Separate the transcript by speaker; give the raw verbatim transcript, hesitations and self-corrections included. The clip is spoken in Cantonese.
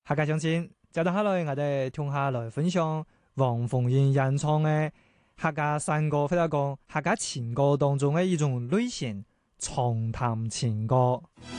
Speaker 1: 客家鄉親，接住下來，我哋聽下來分享黃鳳英演唱嘅客家山歌，或者講客家情歌當中嘅一種類型——長談情歌。